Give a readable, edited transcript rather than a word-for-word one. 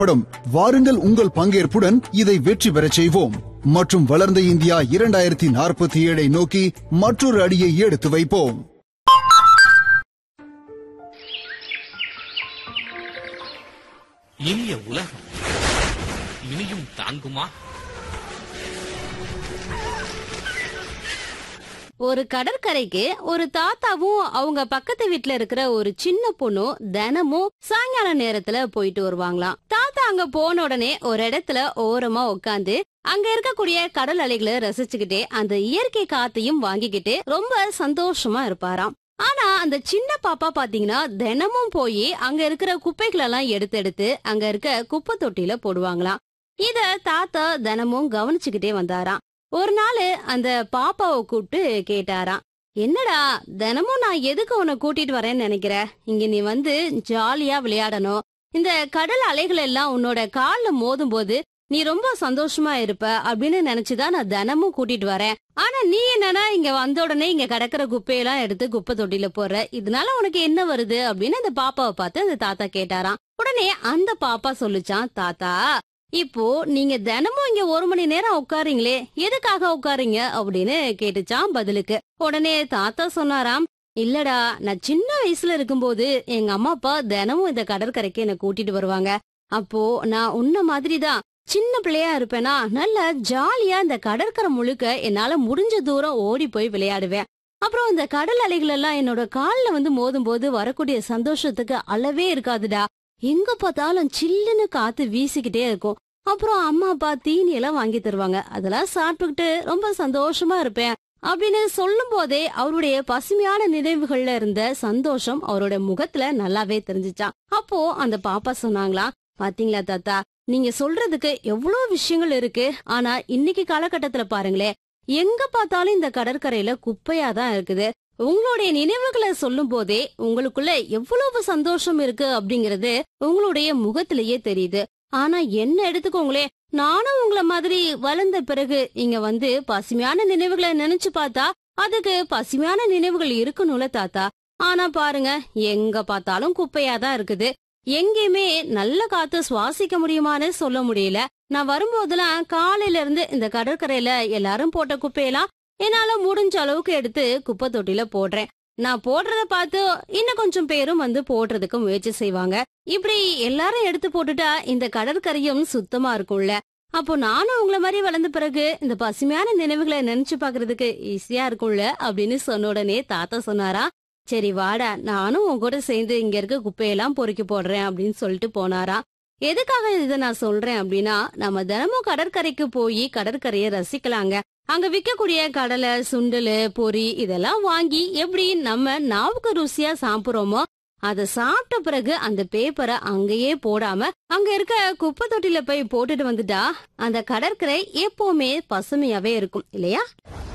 வாருங்கள், உங்கள் பங்கேற்புடன் இதை வெற்றி பெறச் செய்வோம் மற்றும் வளர்ந்த இந்தியா 2047 நோக்கி மற்றொரு அடியை எடுத்து வைப்போம். இனிய உலகம் இனியும் தாங்குமா? ஒரு கடற்கரைக்கு ஒரு தாத்தாவும் அவங்க பக்கத்து வீட்டுல இருக்கிற ஒரு சின்ன பொண்ணும் தினமும் சாயங்கால நேரத்துல போயிட்டு வருவாங்களாம். தாத்தா அங்க போன உடனே ஒரு இடத்துல ஓரமா உட்காந்து அங்க இருக்கக்கூடிய கடல் அலைகளை ரசிச்சுக்கிட்டே அந்த இயற்கை காத்தையும் வாங்கிக்கிட்டு ரொம்ப சந்தோஷமா இருப்பாராம். ஆனா அந்த சின்ன பாப்பா பாத்தீங்கன்னா தினமும் போய் அங்க இருக்கிற குப்பைகள் எல்லாம் எடுத்து அங்க இருக்க குப்பை தொட்டியில போடுவாங்களாம். இத தாத்தா தினமும் கவனிச்சுக்கிட்டே வந்தாராம். ஒரு நாள் அந்த பாப்பாவை கூப்பிட்டு கேட்டாராம், என்னடா தினமும் நான் எதுக்கு உன்னை கூட்டிட்டு வரேன்னு நினைக்கிற? இங்க நீ வந்து ஜாலியா விளையாடணும். இந்த கடல் அலைகள் எல்லாம் உன்னோட கால்ல மோதும் போது நீ ரொம்ப சந்தோஷமா இருப்ப அப்படின்னு நினைச்சுதான் நான் தினமும் கூட்டிட்டு வரேன். ஆனா நீ என்னன்னா இங்க வந்த உடனே இங்க கிடக்கிற குப்பையெல்லாம் எடுத்து குப்பை தொட்டியில போடுற. இதனால உனக்கு என்ன வருது அப்படின்னு அந்த பாப்பாவை பார்த்து அந்த தாத்தா கேட்டாராம். உடனே அந்த பாப்பா சொல்லுச்சான், தாத்தா இப்போ நீங்க தினமும் இங்க 1 மணி நேரம் உட்காரீங்களே, எதுக்காக உட்காரீங்க அப்படின்னு கேட்டுச்சான் பதிலுக்கு. உடனே தாத்தா சொன்னாராம், இல்லடா நான் சின்ன வயசுல இருக்கும்போது எங்க அம்மா அப்பா தினமும் இந்த கடற்கரைக்கு என்ன கூட்டிட்டு வருவாங்க. அப்போ நான் உன்ன மாதிரிதான் சின்ன பிள்ளையா இருப்பேனா நல்லா ஜாலியா இந்த கடற்கரை முழுக்க என்னால முடிஞ்ச தூரம் ஓடி போய் விளையாடுவேன். அப்புறம் இந்த கடல் அலைகள் எல்லாம் என்னோட கால்ல வந்து மோதும் போது வரக்கூடிய சந்தோஷத்துக்கு அளவே இருக்காதுடா. எங்க பார்த்தாலும் சில்லுன்னு காத்து வீசிக்கிட்டே இருக்கும். அப்புறம் அம்மா அப்பா தீனி எல்லாம் வாங்கி தருவாங்க, அதெல்லாம் சாப்பிட்டுக்கிட்டு ரொம்ப சந்தோஷமா இருப்பேன் அப்படின்னு சொல்லும் போதே அவருடைய பசுமையான நினைவுகள்ல இருந்த சந்தோஷம் அவரோட முகத்துல நல்லாவே தெரிஞ்சுச்சான். அப்போ அந்த பாப்பா சொன்னாங்களா, பாத்தீங்களா தாத்தா, நீங்க சொல்றதுக்கு எவ்வளவு விஷயங்கள் இருக்கு. ஆனா இன்னைக்கு காலகட்டத்துல பாருங்களேன், எங்க பார்த்தாலும் இந்த கடற்கரையில குப்பையாதான் இருக்குது. உங்களுடைய நினைவுகளை சொல்லும் போதே உங்களுக்குள்ள எவ்வளவு சந்தோஷம் இருக்கு அப்படிங்கறது உங்களுடைய முகத்திலேயே தெரியுது. ஆனா என்ன எடுத்துக்கோங்களே, நானும் உங்களை மாதிரி வளர்ந்த பிறகு இங்க வந்து பசுமையான நினைவுகளை நினைச்சு பார்த்தா அதுக்கு பசுமையான நினைவுகள் இருக்கணும்ல தாத்தா. ஆனா பாருங்க, எங்க பார்த்தாலும் குப்பையாதான் இருக்குது. எங்கேயுமே நல்ல காத்து சுவாசிக்க முடியுமான்னு சொல்ல முடியல. நான் வரும்போதெல்லாம் காலையில இருந்து இந்த கடற்கரையில எல்லாரும் போட்ட குப்பையெல்லாம் என்னால முடிஞ்ச அளவுக்கு எடுத்து குப்பை தொட்டில போடுறேன். நான் போடுறத பார்த்து இன்னும் கொஞ்சம் பேரும் வந்து போடுறதுக்கு முயற்சி செய்வாங்க. இப்படி எல்லாரும் எடுத்து போட்டுட்டா இந்த கடற்கரையும் சுத்தமா இருக்கும்ல. அப்போ நானும் உங்களை மாதிரி வளர்ந்த பிறகு இந்த பசுமையான நினைவுகளை நினைச்சு பாக்குறதுக்கு ஈஸியா இருக்கும்ல அப்படின்னு சொன்ன உடனே தாத்தா சொன்னாரா, சரி வாடா, நானும் உன் கூட சேர்ந்து இங்க இருக்க குப்பையெல்லாம் பொறுக்கி போடுறேன் அப்படின்னு சொல்லிட்டு போனாரா. எதுக்காக இதை நான் சொல்றேன் அப்படின்னா, நம்ம தினமும் கடற்கரைக்கு போய் கடற்கரையை ரசிக்கலாங்க. அங்க விற்கக்கூடிய கடலை, சுண்டலு, பொரி இதெல்லாம் வாங்கி எப்படி நம்ம நாவுக்கு ருசியா சாப்பிடுறோமோ, அதை சாப்பிட்ட பிறகு அந்த பேப்பரை அங்கேயே போடாம அங்க இருக்க குப்பை தொட்டில போய் போட்டுட்டு வந்துட்டா அந்த கடற்கரை எப்பவுமே பசுமையாவே இருக்கும் இல்லையா?